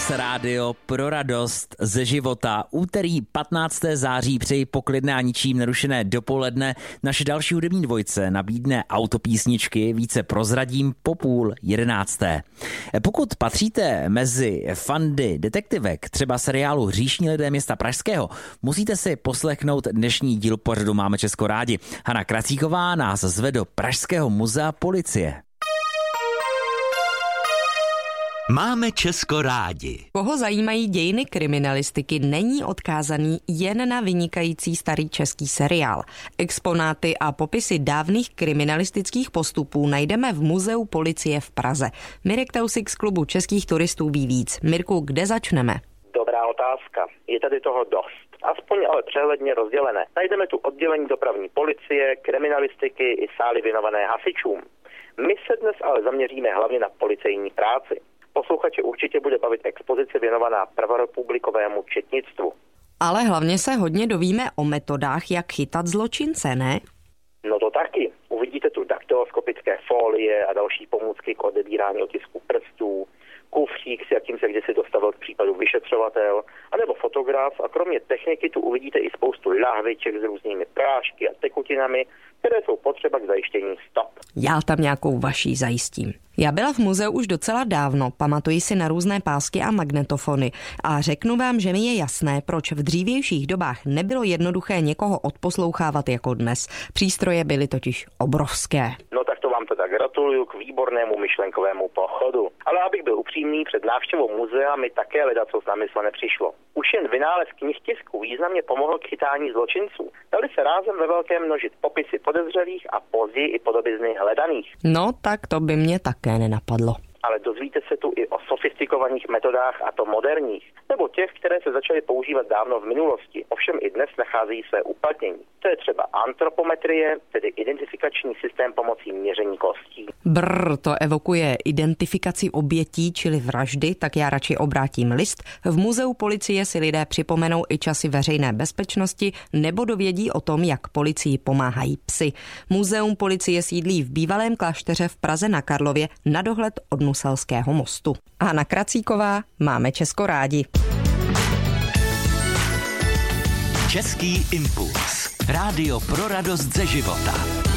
Impuls, rádio pro radost ze života. Úterý 15. září přeji poklidné a ničím nerušené dopoledne. Naše další hudební dvojce nabídne autopísničky, více prozradím po 10:30. Pokud patříte mezi fandy detektivek, třeba seriálu Hříšní lidé města Pražského, musíte si poslechnout dnešní díl pořadu Máme Česko rádi. Hana Kracíková nás zve do Pražského muzea policie. Máme Česko rádi. Koho zajímají dějiny kriminalistiky, není odkázaný jen na vynikající starý český seriál. Exponáty a popisy dávných kriminalistických postupů najdeme v Muzeu policie v Praze. Mirek Tausik z klubu českých turistů ví víc. Mirku, kde začneme? Dobrá otázka. Je tady toho dost. Aspoň ale přehledně rozdělené. Najdeme tu oddělení dopravní policie, kriminalistiky i sály věnované hasičům. My se dnes ale zaměříme hlavně na policejní práci. Posluchače určitě bude bavit expozice věnovaná prvorepublikovému četnictvu. Ale hlavně se hodně dovíme o metodách, jak chytat zločince, ne? No to taky. Uvidíte tu daktyloskopické folie a další pomůcky k odebírání otisků prstů, kufřík, s jakým se kdysi dostavil k případu vyšetřovatel, anebo fotograf, a kromě techniky tu uvidíte i spoustu lahviček s různými prášky a tekutinami, které jsou potřeba k zajištění stop. Já tam nějakou vaší zajistím. Já byla v muzeu už docela dávno, pamatuji si na různé pásky a magnetofony a řeknu vám, že mi je jasné, proč v dřívějších dobách nebylo jednoduché někoho odposlouchávat jako dnes. Přístroje byly totiž obrovské. No tak to vám teda gratuluju k výbornému myšlenkovému pochodu. Ale abych byl upřímný, před návštěvou muzea mi také ledacos na mysl nepřišlo. Už jen vynález knihtisku významně pomohl k chytání zločinců. Dali se rázem ve velkém množit popisy podezřelých a později i podobizny hledaných. No tak to by mě také nenapadlo. Ale dozvíte se tu i o sofistikovaných metodách, a to moderních, nebo těch, které se začaly používat dávno v minulosti, ovšem i dnes nacházejí své uplatnění. To je třeba antropometrie, tedy identifikační systém pomocí měření kostí. To evokuje identifikaci obětí, čili vraždy, tak já radši obrátím list. V muzeu policie si lidé připomenou i časy veřejné bezpečnosti nebo dovědí o tom, jak policii pomáhají psi. Muzeum policie sídlí v bývalém klášteře v Praze na Karlově na dohled od Nuselského mostu. Hana Kracíková, Máme Česko rádi. Český impuls. Rádio pro radost ze života.